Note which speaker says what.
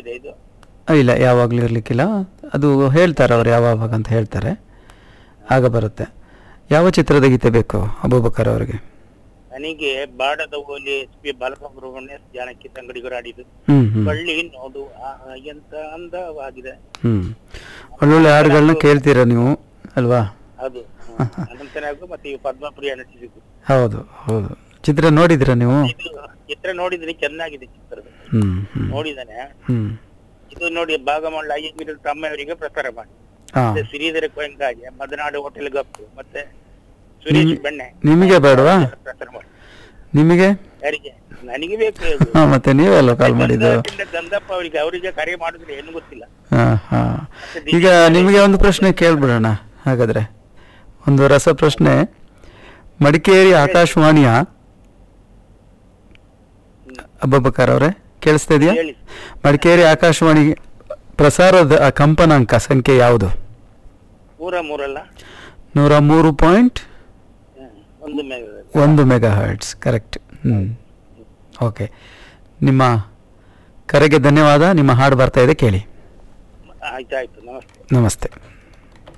Speaker 1: ಆಗಿದೆ ಇದು?
Speaker 2: ಇಲ್ಲ, ಯಾವಾಗಲೂ ಇರಲಿಕ್ಕಿಲ್ಲ. ಅದು ಹೇಳ್ತಾರೆ ಅವ್ರು ಯಾವಾಗ ಅಂತ ಹೇಳ್ತಾರೆ, ಆಗ ಬರುತ್ತೆ. ಯಾವ ಚಿತ್ರದ ಗೀತೆ ಬೇಕು ಅಬೂಬಕರ್ ಅವರಿಗೆ?
Speaker 1: ನನಗೆ ಬಾಡದ ಓಲಿ SP ಬಾಲಸುಬ್ರಹ್ಮಣ್ಯ ಜಾನಕಿ ಸಂಗಡಿಗರು ಆಡಿದ್ದು ಬಳ್ಳಿ ನೋಡು ಎಂತ ಅಂದವಾಗಿದೆ.
Speaker 2: ಒಳ್ಳೊಳ್ಳೆ ಹಾಡುಗಳನ್ನ ಕೇಳ್ತೀರಾ ನೀವು ಅಲ್ವಾ?
Speaker 1: ಅದು ಅನಂತನಾಗು ಮತ್ತೆ ಈ ಪದ್ಮಪ್ರಿಯ ನಟಿಸಿದ್ದು.
Speaker 2: ಹೌದು ಹೌದು. ಚಿತ್ರ ನೋಡಿದಿರಾ ನೀವು?
Speaker 1: ಚಿತ್ರ ನೋಡಿದ್ದೀನಿ, ಚೆನ್ನಾಗಿದೆ ಚಿತ್ರ, ನೋಡಿದ್ದಾನೆ. ಇದು ನೋಡಿ ಭಾಗಮಂಡಲ ಅಯ್ಯಂಗಿರಿ ತಮ್ಮವರಿಗೆ ಪ್ರಸಾರ ಮಾಡಿ, ಶ್ರೀಧರ ಕೊಯಂಗಾಗೆ ಮದನಾಡು ಹೋಟೆಲ್ ಗಪ್ಪು ಮತ್ತೆ ಸುರೇಶ್ ಬೆಣ್ಣೆ.
Speaker 2: ನಿಮಗೆ ಬೇಡವಾ?
Speaker 1: ಪ್ರಸಾರ ಮಾಡಿ.
Speaker 2: ನಿಮಗೆ?
Speaker 1: ಯಾರಿಗೆ? ನನಗೆ ಬೇಕು.
Speaker 2: ಮತ್ತೆ ನೀವೆಲ್ಲ ಕಾಲ್ ಮಾಡಿದ್ದು?
Speaker 1: ಗಂಧಪ್ಪ ಅವರಿಗೆ ಕರೆ ಮಾಡಿದ್ರೆ ಏನು ಗೊತ್ತಿಲ್ಲ.
Speaker 2: ಈಗ ನಿಮಗೆ ಒಂದು ಪ್ರಶ್ನೆ ಕೇಳ್ಬಿಡೋಣ ಹಾಗಾದ್ರೆ, ಒಂದು ರಸ ಪ್ರಶ್ನೆ. ಮಡಿಕೇರಿ ಆಕಾಶವಾಣಿಯ ಅಬೂಬಕರ್ ಅವರೇ ಕೇಳಿಸ್ತಾ ಇದೆಯಾ? ಮಡಿಕೇರಿ ಆಕಾಶವಾಣಿ ಪ್ರಸಾರದ ಕಂಪನಾಂಕ ಸಂಖ್ಯೆ ಯಾವುದು? 103.1 ಮೆಗಾಹರ್ಟ್ಸ್. ಕರೆಕ್ಟ್. ಓಕೆ, ನಿಮ್ಮ ಕರೆಗೆ ಧನ್ಯವಾದ. ನಿಮ್ಮ ಹಾಡು ಬರ್ತಾ ಇದೆ, ಕೇಳಿ.
Speaker 1: ಆಯ್ತಾಯ್ತು, ನಮಸ್ತೆ.
Speaker 2: ನಮಸ್ತೆ.